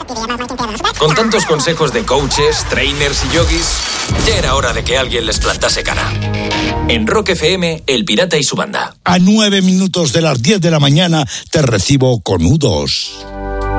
Con tantos consejos de coaches, trainers y yogis, ya era hora de que alguien les plantase cara. En Rock FM, El Pirata y su banda. A 9 minutos de las 10 de la mañana te recibo con U2.